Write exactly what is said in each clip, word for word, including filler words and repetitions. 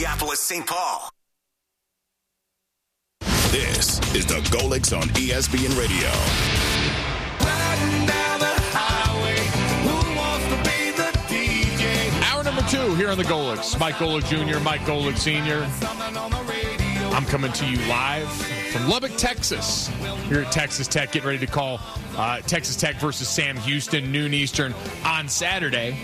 Minneapolis, Saint Paul. This is the Golics on E S P N Radio. Riding down the highway, who wants to be the D J? Hour number two here on the Golics. Mike Golic Junior, Mike Golic Senior I'm coming to you live from Lubbock, Texas. Here at Texas Tech, getting ready to call uh, Texas Tech versus Sam Houston, noon Eastern on Saturday.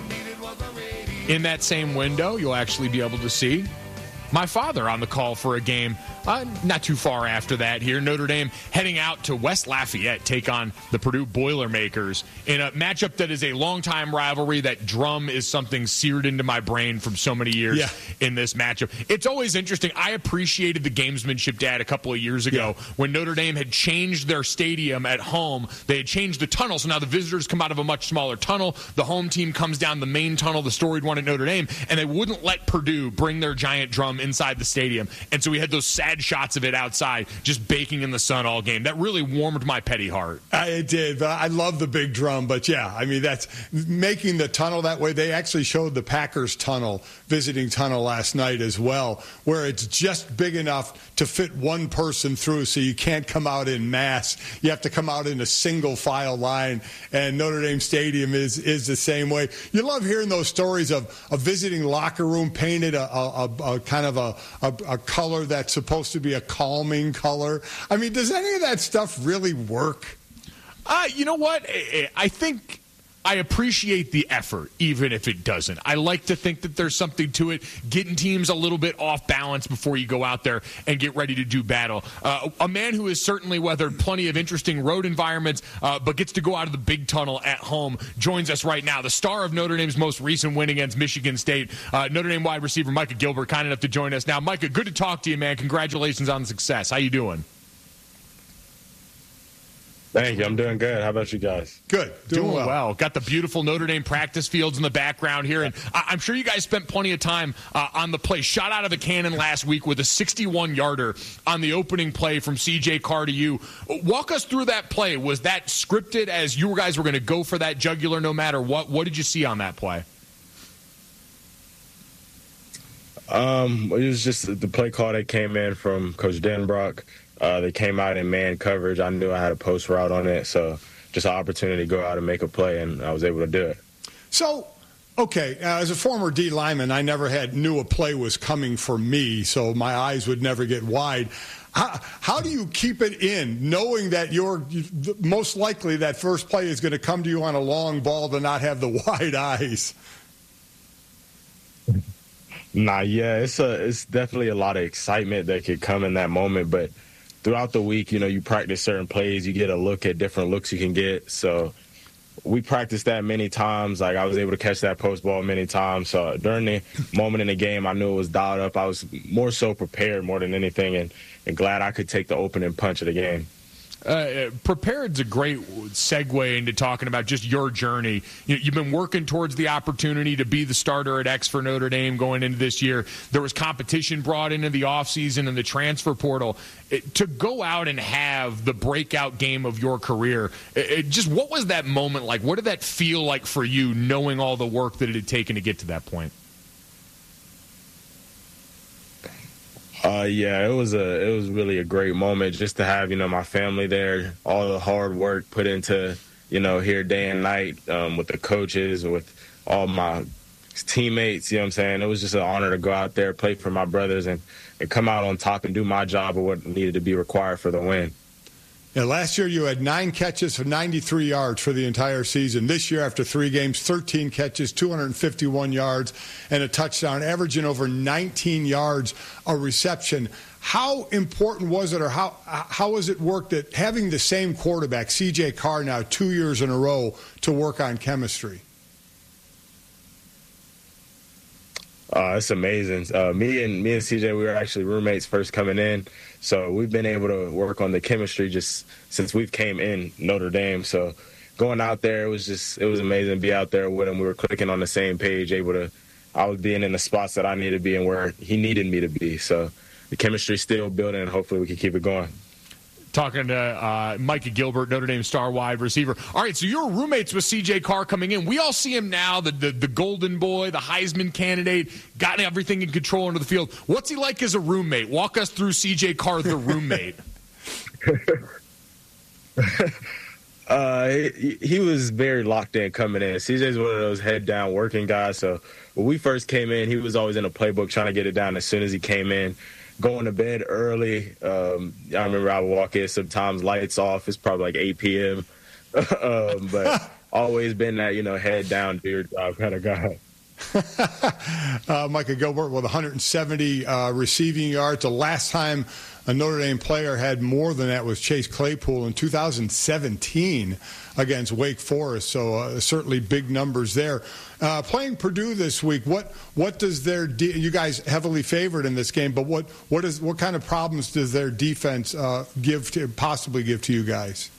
In that same window, you'll actually be able to see my father on the call for a game uh, not too far after that here. Notre Dame heading out to West Lafayette, take on the Purdue Boilermakers in a matchup that is a longtime rivalry. That drum is something seared into my brain from so many years yeah. in this matchup. It's always interesting. I appreciated the gamesmanship, Dad, a couple of years ago yeah. when Notre Dame had changed their stadium at home. They had changed the tunnel, so now the visitors come out of a much smaller tunnel. The home team comes down the main tunnel, the storied one at Notre Dame, and they wouldn't let Purdue bring their giant drum inside the stadium. And so we had those sad shots of it outside, just baking in the sun all game. That really warmed my petty heart. I did. I love the big drum, but yeah, I mean, that's making the tunnel that way. They actually showed the Packers tunnel, visiting tunnel last night as well, where it's just big enough to fit one person through, so you can't come out in mass. You have to come out in a single file line, and Notre Dame Stadium is is the same way. You love hearing those stories of a visiting locker room painted a, a, a, a kind of a, a, a color that's supposed to be a calming color. I mean, does any of that stuff really work? Uh, you know what? I think I appreciate the effort, even if it doesn't. I like to think that there's something to it, getting teams a little bit off balance before you go out there and get ready to do battle. Uh, a man who has certainly weathered plenty of interesting road environments, uh, but gets to go out of the big tunnel at home, joins us right now. The star of Notre Dame's most recent win against Michigan State, uh, Notre Dame wide receiver Micah Gilbert, kind enough to join us now. Micah, good to talk to you, man. Congratulations on the success. How you doing? Thank you. I'm doing good. How about you guys? Good. Doing, doing well. well. Got the beautiful Notre Dame practice fields in the background here. And I- I'm sure you guys spent plenty of time uh, on the play. Shot out of the cannon last week with a sixty-one yarder on the opening play from C J Carr to you. Walk us through that play. Was that scripted as you guys were going to go for that jugular no matter what? What did you see on that play? Um, it was just the play call that came in from Coach Denbrock. Uh, they came out in man coverage. I knew I had a post route on it, so just an opportunity to go out and make a play, and I was able to do it. So, okay, uh, as a former D lineman, I never had knew a play was coming for me, so my eyes would never get wide. How, how do you keep it in, knowing that you're most likely that first play is going to come to you on a long ball to not have the wide eyes? Nah, yeah, it's a it's definitely a lot of excitement that could come in that moment, but throughout the week, you know, you practice certain plays, you get a look at different looks you can get. So we practiced that many times. Like, I was able to catch that post ball many times. So during the moment in the game, I knew it was dialed up. I was more so prepared more than anything, and, and glad I could take the opening punch of the game. Uh, prepared's a great segue into talking about just your journey. You, you've been working towards the opportunity to be the starter at X for Notre Dame going into this year. There was competition brought into the offseason and the transfer portal. It, to go out and have the breakout game of your career, it, it just what was that moment like? What did that feel like for you, knowing all the work that it had taken to get to that point? Uh, yeah, it was a it was really a great moment just to have, you know, my family there, all the hard work put into, you know, here day and night um, with the coaches, with all my teammates, you know what I'm saying? It was just an honor to go out there, play for my brothers, and, and come out on top and do my job of what needed to be required for the win. Yeah, last year you had nine catches for ninety-three yards for the entire season. This year, after three games, thirteen catches, two hundred fifty-one yards, and a touchdown, averaging over nineteen yards a reception. How important was it, or how how was it worked that having the same quarterback, C J Carr, now two years in a row to work on chemistry? Uh, it's amazing. Uh, me and me and C J, we were actually roommates first coming in, so we've been able to work on the chemistry just since we've came in Notre Dame. So going out there, it was just it was amazing to be out there with him. We were clicking on the same page, able to. I was being in the spots that I needed to be and where he needed me to be. So the chemistry's still building, and hopefully we can keep it going. talking to uh, Micah Gilbert, Notre Dame star wide receiver. All right, so you're roommates with C J Carr coming in. We all see him now, the, the, the golden boy, the Heisman candidate, got everything in control under the field. What's he like as a roommate? Walk us through C J Carr, the roommate. uh, he, he was very locked in coming in. C J's one of those head-down working guys, so when we first came in, he was always in a playbook trying to get it down as soon as he came in. Going to bed early. Um, I remember I would walk in sometimes lights off. It's probably like eight p.m. um, but always been that, you know, head down, do your job kind of guy. uh, Micah Gilbert with one hundred seventy uh, receiving yards. The last time a Notre Dame player had more than that was Chase Claypool in two thousand seventeen against Wake Forest. So uh, certainly big numbers there. Uh, playing Purdue this week, what what does their de- you guys heavily favored in this game? But what what is what kind of problems does their defense uh, give to possibly give to you guys?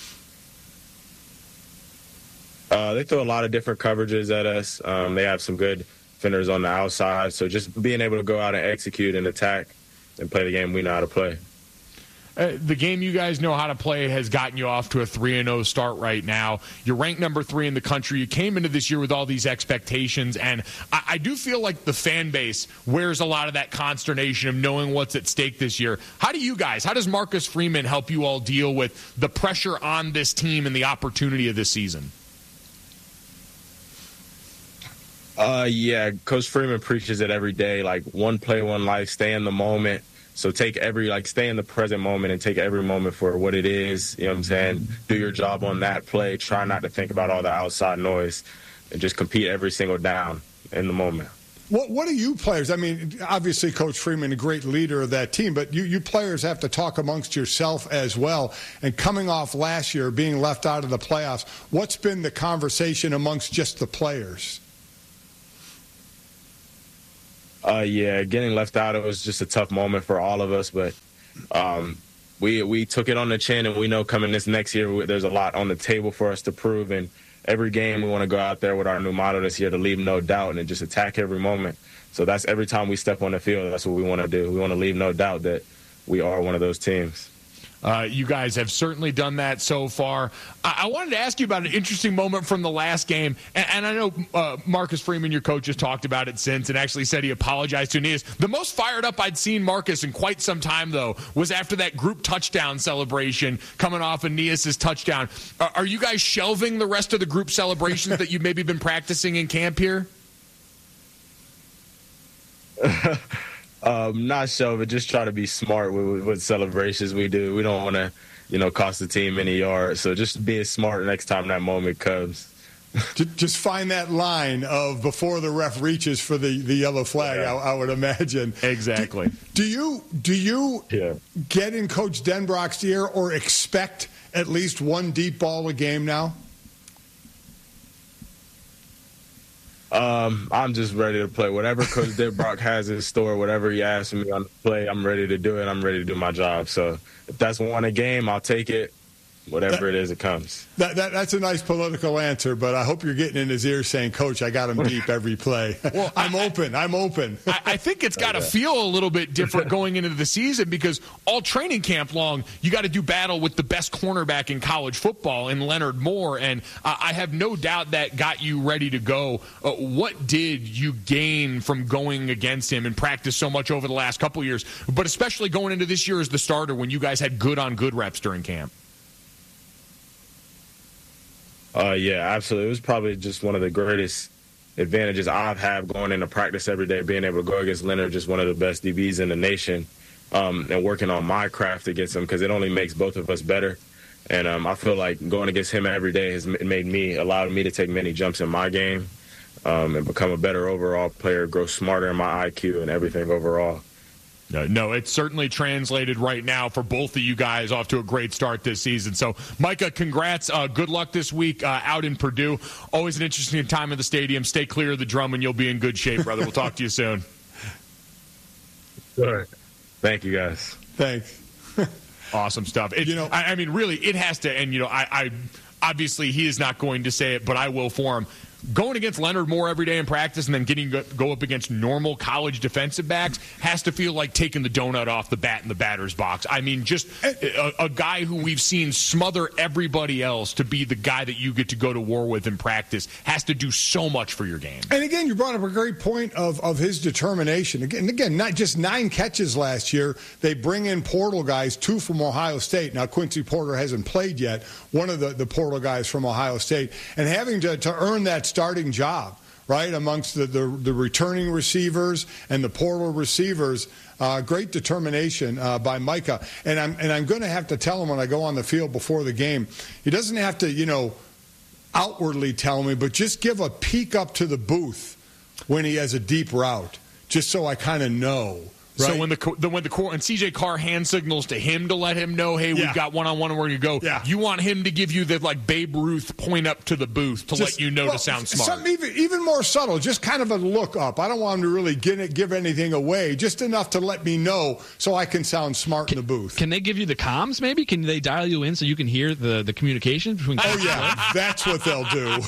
Uh, they throw a lot of different coverages at us. Um, they have some good defenders on the outside. So just being able to go out and execute and attack and play the game we know how to play. Uh, the game you guys know how to play has gotten you off to a three and oh start right now. You're ranked number three in the country. You came into this year with all these expectations, and I, I do feel like the fan base wears a lot of that consternation of knowing what's at stake this year. How do you guys, how does Marcus Freeman help you all deal with the pressure on this team and the opportunity of this season? Uh, yeah, Coach Freeman preaches it every day, like one play, one life, stay in the moment. So take every, like, stay in the present moment and take every moment for what it is. You know what I'm saying? Do your job on that play. Try not to think about all the outside noise and just compete every single down in the moment. What What do you players? I mean, obviously, Coach Freeman, a great leader of that team, but you, you players have to talk amongst yourself as well. And coming off last year, being left out of the playoffs, what's been the conversation amongst just the players? Uh, yeah, getting left out, it was just a tough moment for all of us, but um, we we took it on the chin, and we know coming this next year, there's a lot on the table for us to prove, and every game we want to go out there with our new motto this year to leave no doubt and just attack every moment. So that's every time we step on the field, that's what we want to do. We want to leave no doubt that we are one of those teams. Uh, you guys have certainly done that so far. I-, I wanted to ask you about an interesting moment from the last game, and, and I know uh, Marcus Freeman, your coach, has talked about it since and actually said he apologized to Aeneas. The most fired up I'd seen Marcus in quite some time, though, was after that group touchdown celebration coming off Aeneas' touchdown. Are, are you guys shelving the rest of the group celebrations that you've maybe been practicing in camp here? Um, not sure, but just try to be smart with what celebrations we do. We don't want to, you know, cost the team any yards. So just being smart next time that moment comes. Just find that line of before the ref reaches for the, the yellow flag, yeah. I, I would imagine. Exactly. Do, do you do you yeah. get in Coach Denbrock's ear or expect at least one deep ball a game now? Um, I'm just ready to play. Whatever Coach Denbrock has in store, whatever he asks me on the play, I'm ready to do it. I'm ready to do my job. So if that's one a game, I'll take it. Whatever that, it is, it comes. That, that That's a nice political answer, but I hope you're getting in his ear saying, Coach, I got him deep every play. Well, I'm I, open. I'm open. I, I think it's got to okay. feel a little bit different going into the season because all training camp long, you got to do battle with the best cornerback in college football in Leonard Moore, and uh, I have no doubt that got you ready to go. Uh, what did you gain from going against him and practice so much over the last couple of years, but especially going into this year as the starter when you guys had good-on-good reps during camp? Uh, yeah, absolutely. It was probably just one of the greatest advantages I've had going into practice every day, being able to go against Leonard, just one of the best D Bs in the nation, um, and working on my craft against him because it only makes both of us better. And um, I feel like going against him every day has made me, allowed me to take many jumps in my game um, and become a better overall player, grow smarter in my I Q and everything overall. No, no, it's certainly translated right now for both of you guys off to a great start this season. So, Micah, congrats. Uh, good luck this week uh, out in Purdue. Always an interesting time in the stadium. Stay clear of the drum, and you'll be in good shape, brother. We'll talk to you soon. Sure. Thank you, guys. Thanks. Awesome stuff. It, you know, I, I mean, really, it has to. And you know, I, I obviously he is not going to say it, but I will for him. going against Leonard Moore every day in practice and then getting go, go up against normal college defensive backs has to feel like taking the donut off the bat in the batter's box. I mean, just a, a guy who we've seen smother everybody else to be the guy that you get to go to war with in practice has to do so much for your game. And again, you brought up a great point of, of his determination. Again, again, not just nine catches last year. They bring in portal guys, two from Ohio State. Now, Quincy Porter hasn't played yet, one of the, the portal guys from Ohio State. And having to, to earn that starting job, right, amongst the, the, the returning receivers and the portal receivers, uh, great determination uh, by Micah. And I'm, and I'm going to have to tell him when I go on the field before the game, he doesn't have to, you know, outwardly tell me, but just give a peek up to the booth when he has a deep route, just so I kind of know. Right. So when the, the when the core and C J Carr hand signals to him to let him know, hey, we've yeah. got one on one and we're going to go. Yeah. You want him to give you the like Babe Ruth point up to the booth to just, let you know well, to sound smart. Something even even more subtle, just kind of a look up. I don't want him to really get it, give anything away, just enough to let me know so I can sound smart can, in the booth. Can they give you the comms? Maybe can they dial you in so you can hear the the communication between? Oh yeah, that's what they'll do.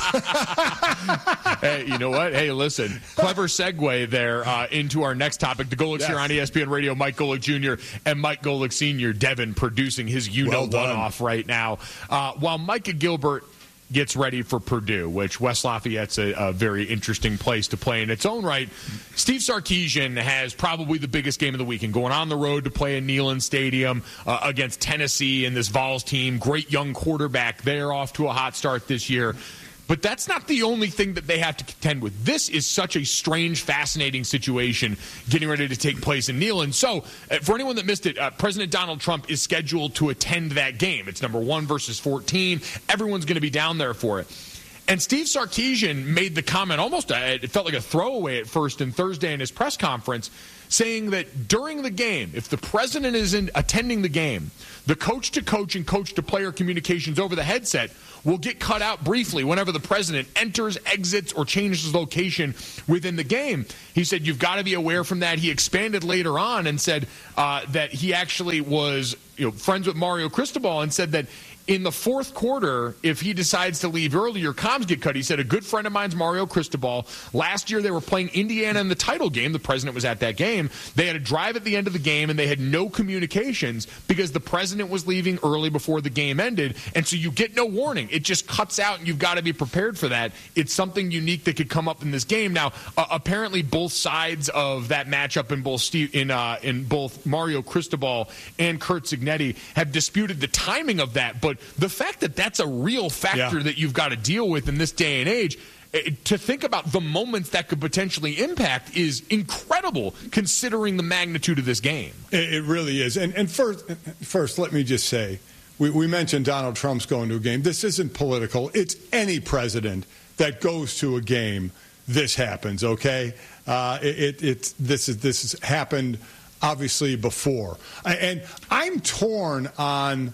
Hey, you know what? Hey, listen, clever segue there uh, into our next topic. The Golics yes. here on E S P N Radio. Mike Golic Junior and Mike Golic Senior Devin producing his you-know-one well off right now. Uh, while Micah Gilbert gets ready for Purdue, which West Lafayette's a, a very interesting place to play in its own right, Steve Sarkisian has probably the biggest game of the weekend, going on the road to play in Neyland Stadium uh, against Tennessee and this Vols team. Great young quarterback there, off to a hot start this year. But that's not the only thing that they have to contend with. This is such a strange, fascinating situation getting ready to take place in Neyland. So, uh, for anyone that missed it, uh, President Donald Trump is scheduled to attend that game. It's number one versus fourteen. Everyone's going to be down there for it. And Steve Sarkisian made the comment, almost, uh, it felt like a throwaway at first in Thursday in his press conference, saying that during the game, if the president is in, attending the game, the coach-to-coach and coach-to-player communications over the headset will get cut out briefly whenever the president enters, exits, or changes location within the game. He said you've got to be aware from that. He expanded later on and said uh, that he actually was you know, friends with Mario Cristobal and said that in the fourth quarter, if he decides to leave early, your comms get cut. He said, a good friend of mine's Mario Cristobal. Last year, they were playing Indiana in the title game. The president was at that game. They had a drive at the end of the game, and they had no communications because the president was leaving early before the game ended. And so you get no warning. It just cuts out, and you've got to be prepared for that. It's something unique that could come up in this game. Now, uh, apparently, both sides of that matchup in both Steve, in uh, in both Mario Cristobal and Curt Cignetti have disputed the timing of that, but the fact that that's a real factor yeah. that you've got to deal with in this day and age, to think about the moments that could potentially impact is incredible considering the magnitude of this game. It, it really is. And, and first, first, let me just say, we, we mentioned Donald Trump's going to a game. This isn't political. It's any president that goes to a game, this happens, okay? Uh, it, it, it's, this, is, this has happened, obviously, before. And I'm torn on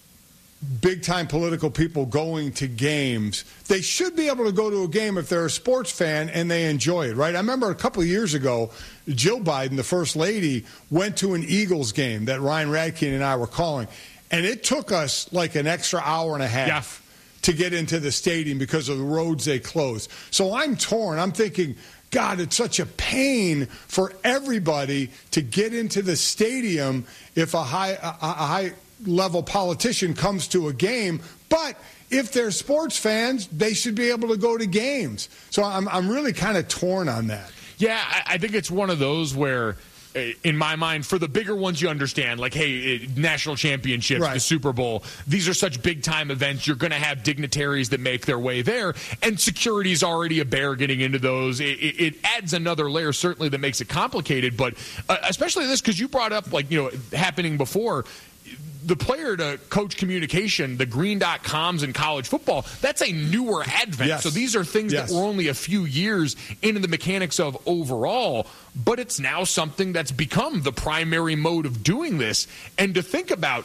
big-time political people going to games. They should be able to go to a game if they're a sports fan and they enjoy it, right? I remember a couple of years ago, Jill Biden, the First Lady, went to an Eagles game that Ryan Radke and I were calling, and it took us like an extra hour and a half yeah. to get into the stadium because of the roads they closed. So I'm torn. I'm thinking, God, it's such a pain for everybody to get into the stadium if a high a, a high level politician comes to a game, but if they're sports fans, they should be able to go to games. So I'm I'm really kind of torn on that. Yeah, I, I think it's one of those where, in my mind, for the bigger ones you understand, like, hey, national championships, right. the Super Bowl, these are such big-time events. You're going to have dignitaries that make their way there, and security's already a bear getting into those. It, it, it adds another layer, certainly, that makes it complicated, but uh, especially this, because you brought up, like, you know, happening before, the player-to-coach communication, the green dot coms in college football, that's a newer advent. Yes. So these are things yes. that were only a few years into the mechanics of overall, but it's now something that's become the primary mode of doing this. And to think about,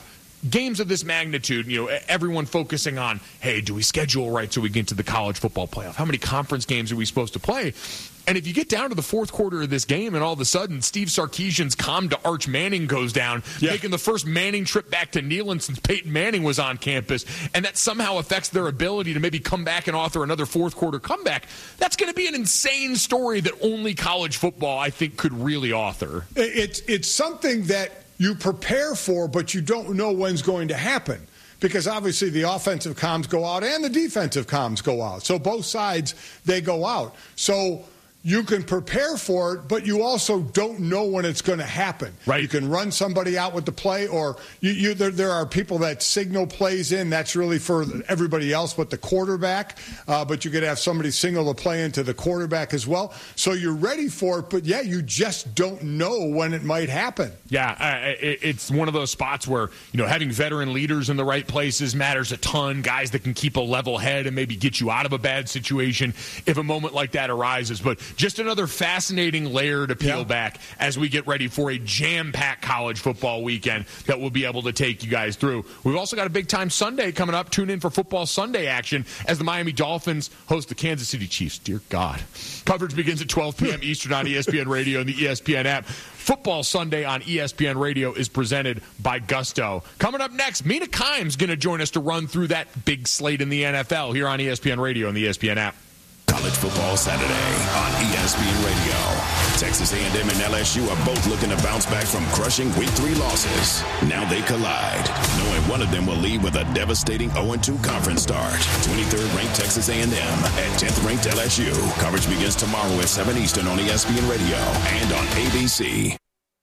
games of this magnitude, you know, everyone focusing on, hey, do we schedule right so we get to the college football playoff? How many conference games are we supposed to play? And if you get down to the fourth quarter of this game and all of a sudden Steve Sarkisian's comm to Arch Manning goes down, yeah. making the first Manning trip back to Neyland since Peyton Manning was on campus, and that somehow affects their ability to maybe come back and author another fourth quarter comeback, that's going to be an insane story that only college football, I think, could really author. It's, it's something that you prepare for, but you don't know when's going to happen. Because obviously the offensive comms go out and the defensive comms go out. So both sides, they go out. So you can prepare for it, but you also don't know when it's going to happen. Right. You can run somebody out with the play, or you, you, there, there are people that signal plays in. That's really for everybody else but the quarterback. Uh, but you could have somebody signal the play into the quarterback as well. So you're ready for it, but, yeah, you just don't know when it might happen. Yeah, uh, it, it's one of those spots where, you know, having veteran leaders in the right places matters a ton, guys that can keep a level head and maybe get you out of a bad situation if a moment like that arises. But just another fascinating layer to peel yeah. back as we get ready for a jam-packed college football weekend that we'll be able to take you guys through. We've also got a big-time Sunday coming up. Tune in for Football Sunday action as the Miami Dolphins host the Kansas City Chiefs. Dear God. Coverage begins at twelve p.m. Eastern on E S P N Radio and the E S P N app. Football Sunday on E S P N Radio is presented by Gusto. Coming up next, Mina Kimes going to join us to run through that big slate in the N F L here on E S P N Radio and the E S P N app. College Football Saturday on E S P N Radio. Texas A and M and L S U are both looking to bounce back from crushing week three losses. Now they collide, knowing one of them will lead with a devastating oh and two conference start. twenty-third ranked Texas A and M at tenth ranked L S U. Coverage begins tomorrow at seven Eastern on E S P N Radio and on A B C.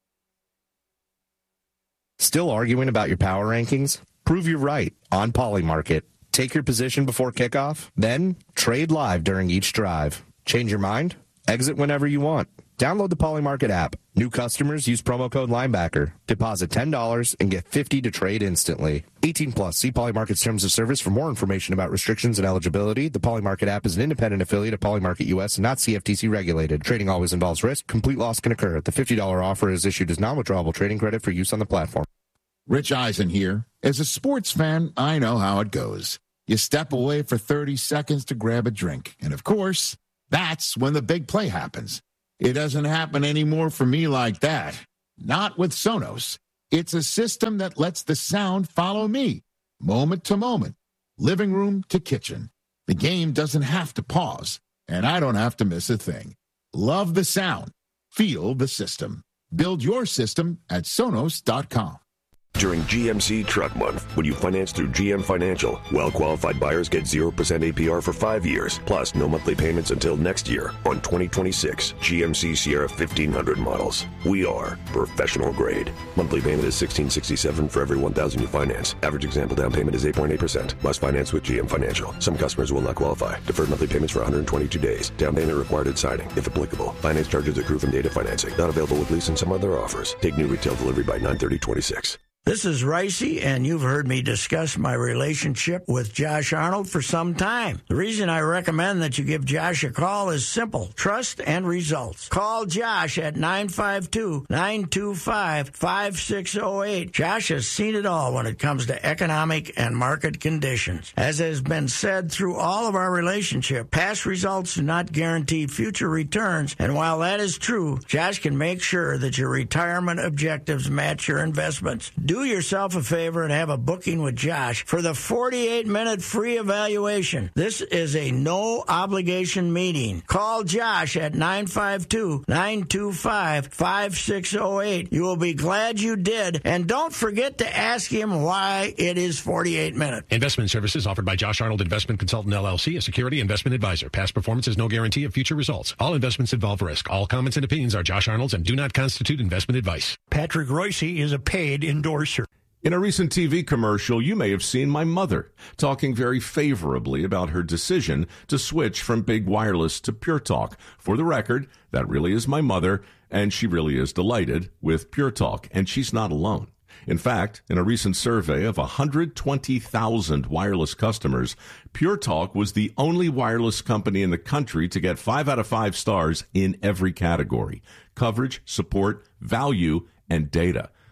Still arguing about your power rankings? Prove you're right on Polymarket. Take your position before kickoff, then trade live during each drive. Change your mind? Exit whenever you want. Download the Polymarket app. New customers use promo code Linebacker. Deposit ten dollars and get fifty dollars to trade instantly. eighteen plus. See Polymarket's terms of service for more information about restrictions and eligibility. The Polymarket app is an independent affiliate of Polymarket U S and not C F T C regulated. Trading always involves risk. Complete loss can occur. The fifty dollars offer is issued as non-withdrawable trading credit for use on the platform. Rich Eisen here. As a sports fan, I know how it goes. You step away for thirty seconds to grab a drink. And, of course, that's when the big play happens. It doesn't happen anymore for me like that. Not with Sonos. It's a system that lets the sound follow me, moment to moment, living room to kitchen. The game doesn't have to pause, and I don't have to miss a thing. Love the sound. Feel the system. Build your system at Sonos dot com. During G M C Truck Month, when you finance through G M Financial, well-qualified buyers get zero percent A P R for five years, plus no monthly payments until next year on twenty twenty-six G M C Sierra fifteen hundred models. We are professional grade. Monthly payment is sixteen sixty-seven for every one thousand you finance. Average example down payment is eight point eight percent. Must finance with G M Financial. Some customers will not qualify. Deferred monthly payments for one hundred twenty-two days. Down payment required at signing, if applicable. Finance charges accrue from data financing. Not available with lease and some other offers. Take new retail delivery by nine thirty twenty-six. This is Ricey, and you've heard me discuss my relationship with Josh Arnold for some time. The reason I recommend that you give Josh a call is simple: trust and results. Call Josh at nine five two, nine two five, five six zero eight. Josh has seen it all when it comes to economic and market conditions. As has been said through all of our relationship, past results do not guarantee future returns, and while that is true, Josh can make sure that your retirement objectives match your investments. Do yourself a favor and have a booking with Josh for the forty-eight minute free evaluation. This is a no-obligation meeting. Call Josh at nine five two, nine two five, five six zero eight. You will be glad you did, and don't forget to ask him why it is forty-eight minutes. Investment services offered by Josh Arnold Investment Consultant, L L C, a security investment advisor. Past performance is no guarantee of future results. All investments involve risk. All comments and opinions are Josh Arnold's and do not constitute investment advice. Patrick Royce is a paid endorser. In a recent T V commercial, you may have seen my mother talking very favorably about her decision to switch from big wireless to Pure Talk. For the record, that really is my mother, and she really is delighted with Pure Talk, and she's not alone. In fact, in a recent survey of one hundred twenty thousand wireless customers, Pure Talk was the only wireless company in the country to get five out of five stars in every category: coverage, support, value, and data.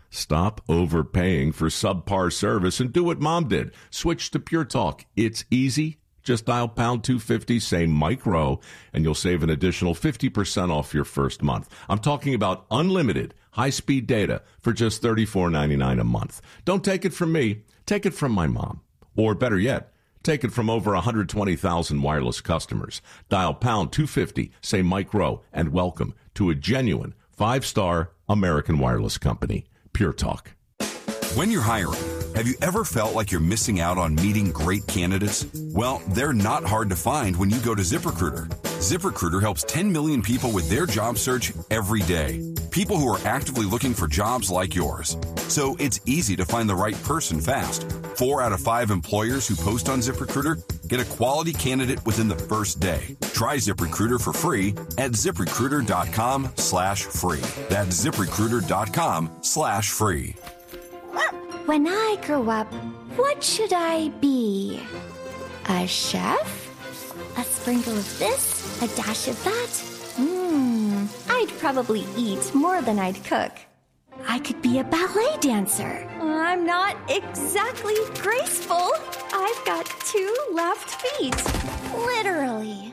Stop overpaying for subpar service and do what Mom did. Switch to Pure Talk. It's easy. Just dial pound two fifty, say Mike Rowe, and you'll save an additional fifty percent off your first month. I'm talking about unlimited high-speed data for just thirty-four ninety-nine a month. Don't take it from me. Take it from my mom. Or better yet, take it from over one hundred twenty thousand wireless customers. Dial pound two fifty, say Mike Rowe, and welcome to a genuine five-star American wireless company. Pure Talk. When you're hiring, have you ever felt like you're missing out on meeting great candidates? Well, they're not hard to find when you go to ZipRecruiter. ZipRecruiter helps ten million people with their job search every day. People who are actively looking for jobs like yours. So it's easy to find the right person fast. Four out of five employers who post on ZipRecruiter get a quality candidate within the first day. Try ZipRecruiter for free at ZipRecruiter.com slash free. That's ZipRecruiter.com slash free. When I grow up, what should I be? A chef? A sprinkle of this? A dash of that? Mmm, I'd probably eat more than I'd cook. I could be a ballet dancer. I'm not exactly graceful. I've got two left feet. Literally.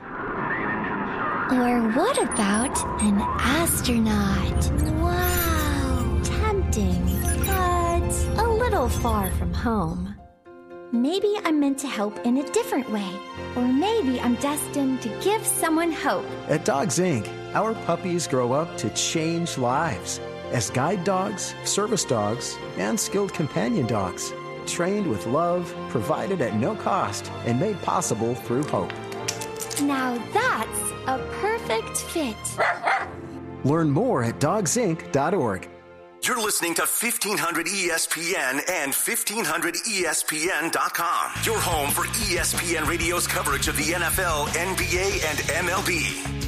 Or what about an astronaut? Wow, tempting. But a little far from home. Maybe I'm meant to help in a different way. Or maybe I'm destined to give someone hope. At Dogs Incorporated, our puppies grow up to change lives as guide dogs, service dogs, and skilled companion dogs. Trained with love, provided at no cost, and made possible through hope. Now that's a perfect fit. Learn more at dogs inc dot org. You're listening to fifteen hundred E S P N and fifteen hundred E S P N dot com. Your home for E S P N Radio's coverage of the N F L, N B A, and M L B.